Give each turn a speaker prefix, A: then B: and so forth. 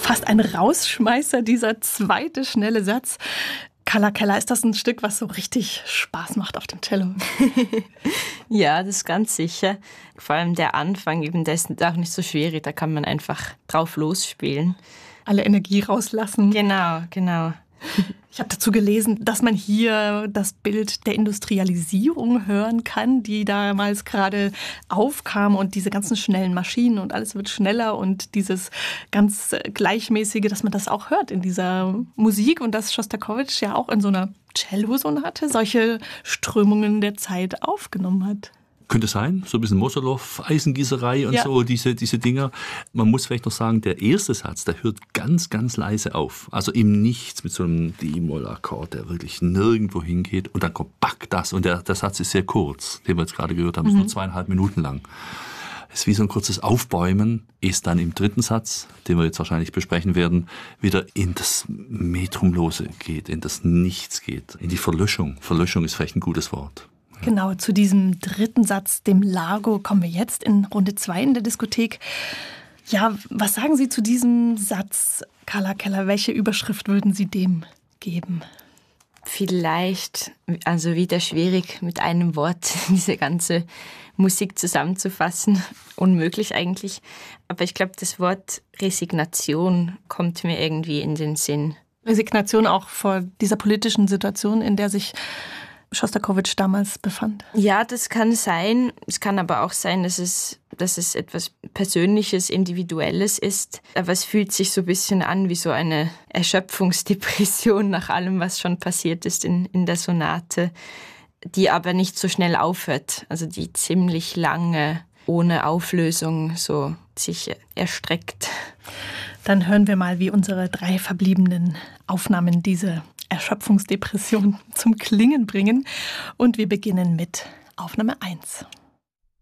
A: Fast ein Rausschmeißer, dieser zweite schnelle Satz. Carla Keller, ist das ein Stück, was so richtig Spaß macht auf dem Cello?
B: Ja, das ist ganz sicher. Vor allem der Anfang, eben, der ist auch nicht so schwierig, da kann man einfach drauf losspielen.
A: Alle Energie rauslassen.
B: Genau.
A: Ich habe dazu gelesen, dass man hier das Bild der Industrialisierung hören kann, die damals gerade aufkam und diese ganzen schnellen Maschinen und alles wird schneller und dieses ganz Gleichmäßige, dass man das auch hört in dieser Musik und dass Schostakowitsch ja auch in so einer Cello-Sonate solche Strömungen der Zeit aufgenommen hat.
C: Könnte sein, so ein bisschen Mosolow, Eisengießerei und so, diese Dinger. Man muss vielleicht noch sagen, der erste Satz, der hört ganz, ganz leise auf. Also im Nichts mit so einem D-Moll-Akkord, der wirklich nirgendwo hingeht. Und dann kommt back das. Und der Satz ist sehr kurz, den wir jetzt gerade gehört haben, ist nur 2,5 Minuten lang. Es ist wie so ein kurzes Aufbäumen, ist dann im dritten Satz, den wir jetzt wahrscheinlich besprechen werden, wieder in das Metrumlose geht, in das Nichts geht, in die Verlöschung. Verlöschung ist vielleicht ein gutes Wort.
A: Genau, zu diesem dritten Satz, dem Largo, kommen wir jetzt in Runde 2 in der Diskothek. Ja, was sagen Sie zu diesem Satz, Carla Keller? Welche Überschrift würden Sie dem geben?
B: Vielleicht, also wieder schwierig mit einem Wort diese ganze Musik zusammenzufassen. Unmöglich eigentlich. Aber ich glaube, das Wort Resignation kommt mir irgendwie in den Sinn.
A: Resignation auch vor dieser politischen Situation, in der sich Schostakowitsch damals befand?
B: Ja, das kann sein. Es kann aber auch sein, dass es etwas Persönliches, Individuelles ist. Aber es fühlt sich so ein bisschen an wie so eine Erschöpfungsdepression nach allem, was schon passiert ist in der Sonate, die aber nicht so schnell aufhört. Also die ziemlich lange, ohne Auflösung, so sich erstreckt.
A: Dann hören wir mal, wie unsere 3 verbliebenen Aufnahmen diese Erschöpfungsdepression zum Klingen bringen. Und wir beginnen mit Aufnahme 1.